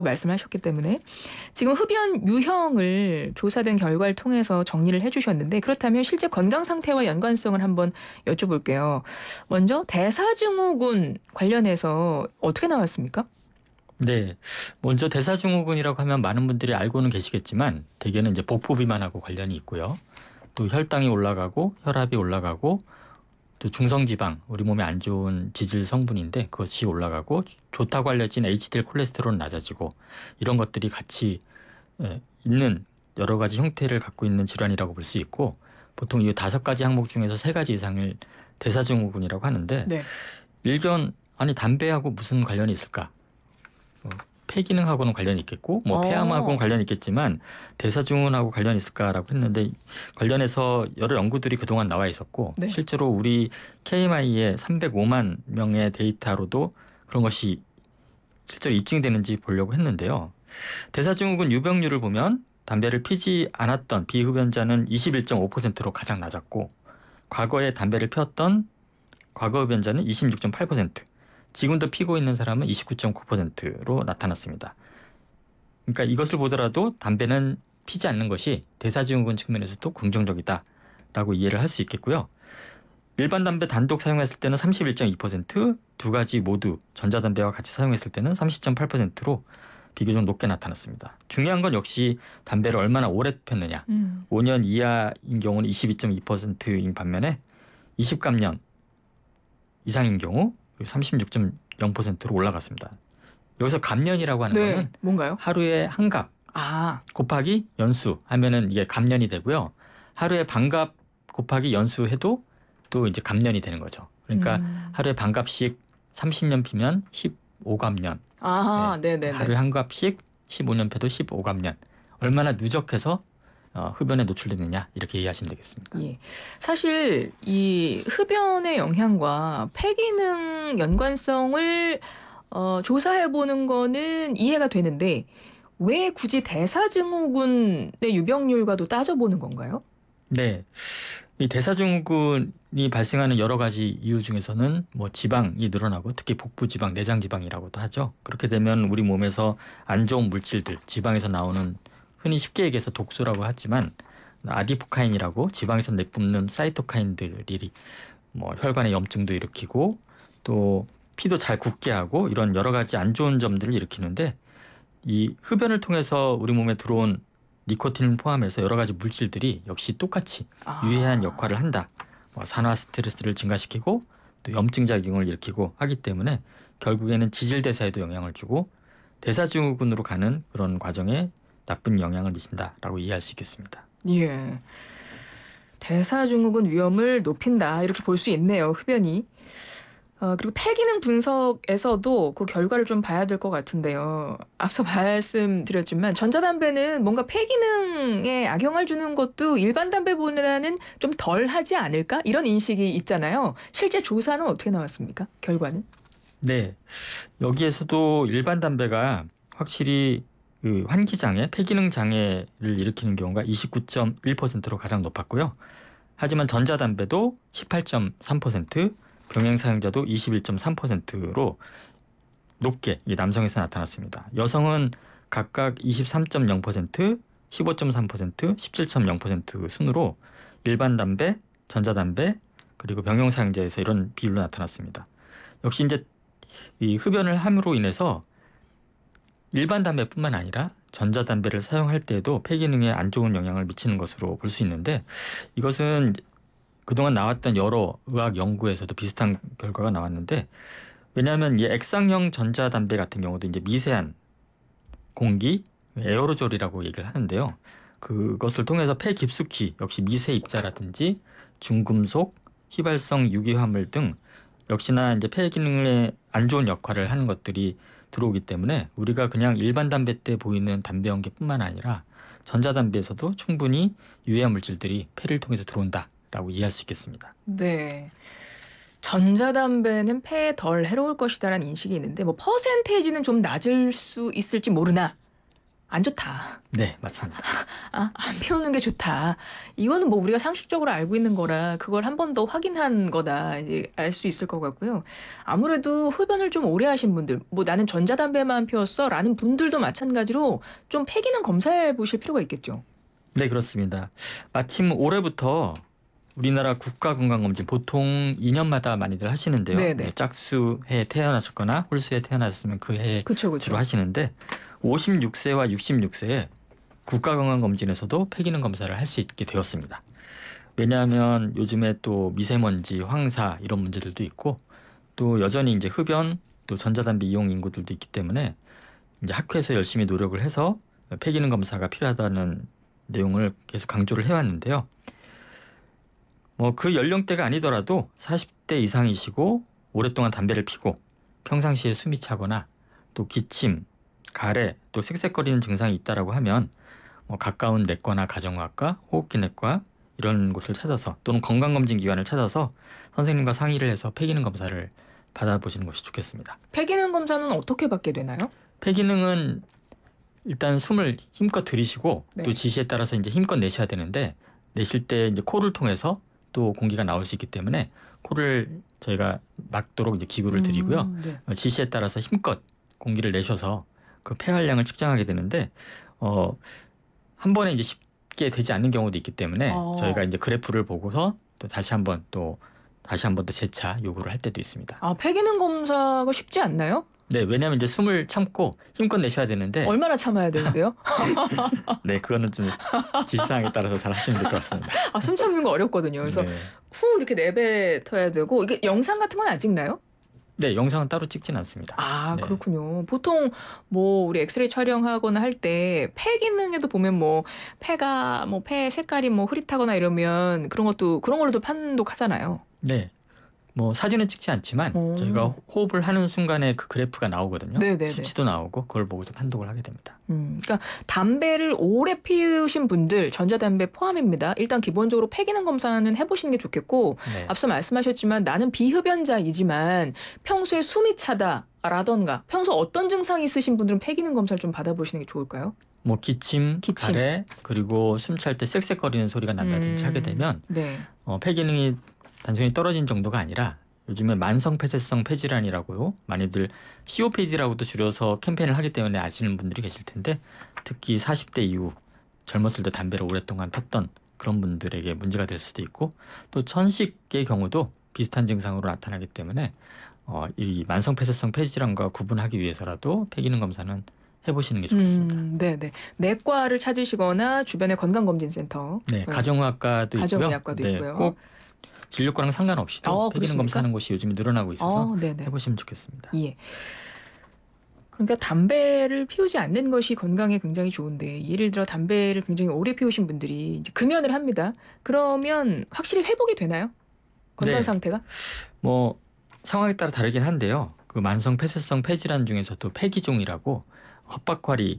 말씀하셨기 때문에 지금 흡연 유형을 조사된 결과를 통해서 정리를 해주셨는데 그렇다면 실제 건강 상태와 연관성을 한번 여쭤볼게요. 먼저 대사증후군 관련해서 어떻게 나왔습니까? 네. 먼저 대사증후군이라고 하면 많은 분들이 알고는 계시겠지만 대개는 이제 복부 비만하고 관련이 있고요. 또 혈당이 올라가고 혈압이 올라가고 또 중성지방, 우리 몸에 안 좋은 지질 성분인데 그것이 올라가고 좋다고 알려진 HDL 콜레스테롤은 낮아지고 이런 것들이 같이 있는 여러 가지 형태를 갖고 있는 질환이라고 볼 수 있고 보통 이 5가지 항목 중에서 3가지 이상을 대사증후군이라고 하는데 네. 일견 아니 담배하고 무슨 관련이 있을까? 폐기능하고는 관련이 있겠고 뭐 폐암하고는 어, 관련이 있겠지만 대사증후군하고 관련이 있을까라고 했는데 관련해서 여러 연구들이 그동안 나와 있었고 네. 실제로 우리 KMI의 305만 명의 데이터로도 그런 것이 실제로 입증되는지 보려고 했는데요. 대사증후군 유병률을 보면 담배를 피지 않았던 비흡연자는 21.5%로 가장 낮았고 과거에 담배를 피웠던 과거 흡연자는 26.8%, 지금도 피고 있는 사람은 29.9%로 나타났습니다. 그러니까 이것을 보더라도 담배는 피지 않는 것이 대사증후군 측면에서도 긍정적이다라고 이해를 할 수 있겠고요. 일반 담배 단독 사용했을 때는 31.2%, 두 가지 모두 전자담배와 같이 사용했을 때는 30.8%로 비교적 높게 나타났습니다. 중요한 건 역시 담배를 얼마나 오래 폈느냐. 음. 5년 이하인 경우는 22.2%인 반면에 20감년 이상인 경우 36.0%로 올라갔습니다. 여기서 감년이라고 하는 네. 거는 뭔가요? 하루에 한 갑 아, 곱하기 연수 하면은 이게 감년이 되고요. 하루에 반갑 곱하기 연수 해도 또 이제 감년이 되는 거죠. 그러니까 음. 하루에 반갑씩 30년 피면 15감년. 아, 네. 네네네. 하루에 한 갑씩 15년 패도 15감년. 얼마나 누적해서 흡연에 노출되느냐 이렇게 이해하시면 되겠습니다. 예. 사실 이 흡연의 영향과 폐기능 연관성을 조사해 보는 거는 이해가 되는데 왜 굳이 대사증후군의 유병률과도 따져보는 건가요? 네. 이 대사증후군이 발생하는 여러 가지 이유 중에서는 뭐 지방이 늘어나고 특히 복부 지방, 내장 지방이라고도 하죠. 그렇게 되면 우리 몸에서 안 좋은 물질들, 지방에서 나오는 흔히 쉽게 얘기해서 독소라고 하지만 아디포카인이라고 지방에서 내뿜는 사이토카인들이 뭐 혈관의 염증도 일으키고 또 피도 잘 굳게 하고 이런 여러 가지 안 좋은 점들을 일으키는데 이 흡연을 통해서 우리 몸에 들어온 니코틴을 포함해서 여러 가지 물질들이 역시 똑같이 유해한 아, 역할을 한다. 산화 스트레스를 증가시키고 또 염증 작용을 일으키고 하기 때문에 결국에는 지질 대사에도 영향을 주고 대사증후군으로 가는 그런 과정에 나쁜 영향을 미친다라고 이해할 수 있겠습니다. 예. 대사증후군 위험을 높인다 이렇게 볼 수 있네요. 흡연이. 그리고 폐기능 분석에서도 그 결과를 좀 봐야 될 것 같은데요. 앞서 말씀드렸지만 전자담배는 뭔가 폐기능에 악영향을 주는 것도 일반 담배보다는 좀 덜하지 않을까? 이런 인식이 있잖아요. 실제 조사는 어떻게 나왔습니까? 결과는? 네, 여기에서도 일반 담배가 확실히 그 환기장애, 폐기능 장애를 일으키는 경우가 29.1%로 가장 높았고요. 하지만 전자담배도 18.3%, 병행 사용자도 21.3%로 높게 이 남성에서 나타났습니다. 여성은 각각 23.0%, 15.3%, 17.0% 순으로 일반 담배, 전자담배, 그리고 병용 사용자에서 이런 비율로 나타났습니다. 역시 이제 이 흡연을 함으로 인해서 일반 담배뿐만 아니라 전자담배를 사용할 때에도 폐기능에 안 좋은 영향을 미치는 것으로 볼 수 있는데 이것은 그동안 나왔던 여러 의학 연구에서도 비슷한 결과가 나왔는데 왜냐하면 이 액상형 전자담배 같은 경우도 이제 미세한 공기, 에어로졸이라고 얘기를 하는데요. 그것을 통해서 폐 깊숙이 역시 미세 입자라든지 중금속, 휘발성 유기화물 등 역시나 이제 폐 기능에 안 좋은 역할을 하는 것들이 들어오기 때문에 우리가 그냥 일반 담배 때 보이는 담배 연기뿐만 아니라 전자담배에서도 충분히 유해 물질들이 폐를 통해서 들어온다라고 이해할 수 있겠습니다. 네. 전자담배는 폐에 덜 해로울 것이다라는 인식이 있는데 뭐 퍼센테이지는 좀 낮을 수 있을지 모르나 안 좋다. 네, 맞습니다. 안 피우는 게 좋다. 이거는 뭐 우리가 상식적으로 알고 있는 거라 그걸 한 번 더 확인한 거다. 이제 알 수 있을 것 같고요. 아무래도 흡연을 좀 오래 하신 분들, 뭐 나는 전자담배만 피웠어라는 분들도 마찬가지로 좀 폐기능 검사해 보실 필요가 있겠죠. 네, 그렇습니다. 마침 올해부터 우리나라 국가건강검진 보통 2년마다 많이들 하시는데요. 네네. 짝수해에 태어나셨거나 홀수에 태어나셨으면 그 해에 그쵸, 주로 그쵸. 하시는데 56세와 66세에 국가건강검진에서도 폐기능 검사를 할 수 있게 되었습니다. 왜냐하면 요즘에 또 미세먼지, 황사 이런 문제들도 있고 또 여전히 이제 흡연 또 전자담배 이용 인구들도 있기 때문에 이제 학회에서 열심히 노력을 해서 폐기능 검사가 필요하다는 내용을 계속 강조를 해왔는데요. 뭐 그 연령대가 아니더라도 40대 이상이시고 오랫동안 담배를 피고 평상시에 숨이 차거나 또 기침, 가래, 또 쌕쌕거리는 증상이 있다라고 하면 뭐 가까운 내과나 가정의학과, 호흡기내과 이런 곳을 찾아서 또는 건강검진기관을 찾아서 선생님과 상의를 해서 폐기능 검사를 받아보시는 것이 좋겠습니다. 폐기능 검사는 어떻게 받게 되나요? 폐기능은 일단 숨을 힘껏 들이쉬고 네. 또 지시에 따라서 이제 힘껏 내셔야 되는데 내쉴 때 이제 코를 통해서 또 공기가 나올 수 있기 때문에 코를 저희가 막도록 이제 기구를 드리고요. 네. 지시에 따라서 힘껏 공기를 내셔서 그 폐활량을 측정하게 되는데 한 번에 이제 쉽게 되지 않는 경우도 있기 때문에 저희가 이제 그래프를 보고서 또 다시 한 번 더 재차 요구를 할 때도 있습니다. 폐기능 검사가 쉽지 않나요? 네, 왜냐하면 이제 숨을 참고 힘껏 내셔야 되는데 얼마나 참아야 되는데요? 네, 그거는 좀 지시사항에 따라서 잘 하시면 될 것 같습니다. 숨 참는 거 어렵거든요. 그래서 네. 후 이렇게 내뱉어야 되고 이게 영상 같은 건 안 찍나요? 네, 영상은 따로 찍진 않습니다. 네. 그렇군요. 보통 뭐 우리 엑스레이 촬영하거나 할 때 폐 기능에도 보면 뭐 폐가 뭐 폐 색깔이 뭐 흐릿하거나 이러면 그런 걸로도 판독하잖아요. 네. 뭐 사진은 찍지 않지만 저희가 호흡을 하는 순간에 그 그래프가 나오거든요. 네네네. 수치도 나오고 그걸 보고서 판독을 하게 됩니다. 그러니까 담배를 오래 피우신 분들, 전자담배 포함입니다. 일단 기본적으로 폐기능 검사는 해보시는 게 좋겠고 네. 앞서 말씀하셨지만 나는 비흡연자이지만 평소에 숨이 차다라던가 평소 어떤 증상이 있으신 분들은 폐기능 검사를 좀 받아보시는 게 좋을까요? 뭐 기침, 가래 그리고 숨 찰 때 쌕쌕거리는 소리가 난다든지 하게 되면 네. 폐기능이 단순히 떨어진 정도가 아니라 요즘에 만성폐쇄성 폐질환이라고요. 많이들 COPD라고도 줄여서 캠페인을 하기 때문에 아시는 분들이 계실 텐데 특히 40대 이후 젊었을 때 담배를 오랫동안 폈던 그런 분들에게 문제가 될 수도 있고 또 천식의 경우도 비슷한 증상으로 나타나기 때문에 이 만성폐쇄성 폐질환과 구분하기 위해서라도 폐기능 검사는 해보시는 게 좋겠습니다. 네네. 내과를 찾으시거나 주변의 건강검진센터. 네, 가정의학과도 있고요. 가정의학과도 네, 있고요. 꼭 진료과랑 상관없이도 폐기능 그렇습니까? 검사하는 곳이 요즘 늘어나고 있어서 네네. 해보시면 좋겠습니다. 예. 그러니까 담배를 피우지 않는 것이 건강에 굉장히 좋은데 예를 들어 담배를 굉장히 오래 피우신 분들이 이제 금연을 합니다. 그러면 확실히 회복이 되나요? 건강 네. 상태가? 뭐 상황에 따라 다르긴 한데요. 그 만성 폐쇄성 폐질환 중에서도 폐기종이라고 헛박활이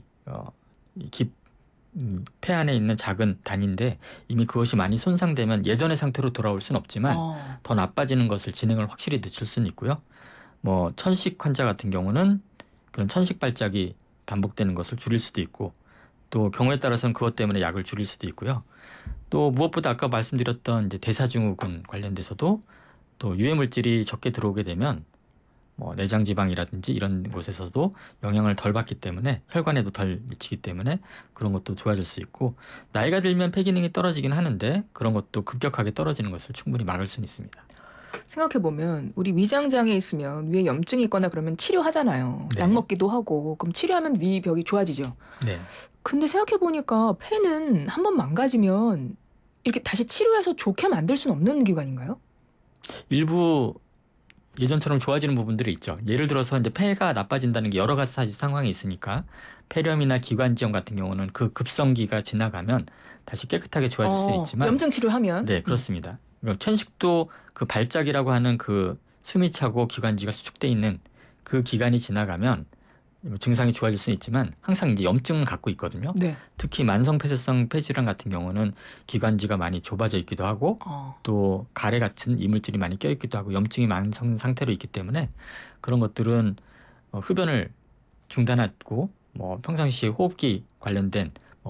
폐 안에 있는 작은 단인데 이미 그것이 많이 손상되면 예전의 상태로 돌아올 수는 없지만 더 나빠지는 것을 진행을 확실히 늦출 수는 있고요. 뭐 천식 환자 같은 경우는 그런 천식 발작이 반복되는 것을 줄일 수도 있고 또 경우에 따라서는 그것 때문에 약을 줄일 수도 있고요. 또 무엇보다 아까 말씀드렸던 이제 대사증후군 관련돼서도 또 유해 물질이 적게 들어오게 되면 뭐 내장 지방이라든지 이런 곳에서도 영향을 덜 받기 때문에 혈관에도 덜 미치기 때문에 그런 것도 좋아질 수 있고 나이가 들면 폐 기능이 떨어지긴 하는데 그런 것도 급격하게 떨어지는 것을 충분히 막을 수는 있습니다. 생각해보면 우리 위장장애 있으면 위에 염증이 있거나 그러면 치료하잖아요. 네. 약 먹기도 하고 그럼 치료하면 위벽이 좋아지죠. 네. 근데 생각해보니까 폐는 한번 망가지면 이렇게 다시 치료해서 좋게 만들 수는 없는 기관인가요? 일부 예전처럼 좋아지는 부분들이 있죠. 예를 들어서 이제 폐가 나빠진다는 게 여러 가지 상황이 있으니까 폐렴이나 기관지염 같은 경우는 그 급성기가 지나가면 다시 깨끗하게 좋아질 수 있지만 염증 치료하면 네, 그렇습니다. 천식도 그 발작이라고 하는 그 숨이 차고 기관지가 수축돼 있는 그 기간이 지나가면 증상이 좋아질 수는 있지만 항상 이제 염증은 갖고 있거든요. 네. 특히 만성폐쇄성 폐질환 같은 경우는 기관지가 많이 좁아져 있기도 하고 또 가래 같은 이물질이 많이 껴있기도 하고 염증이 많은 상태로 있기 때문에 그런 것들은 흡연을 중단하고 뭐 평상시 호흡기 관련된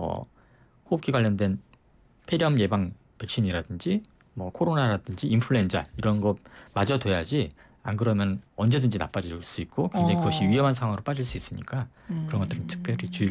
폐렴 예방 백신이라든지 뭐 코로나라든지 인플루엔자 이런 거 맞아둬야지 안 그러면 언제든지 나빠질 수 있고 굉장히 그것이 위험한 상황으로 빠질 수 있으니까 그런 것들은 특별히 주의를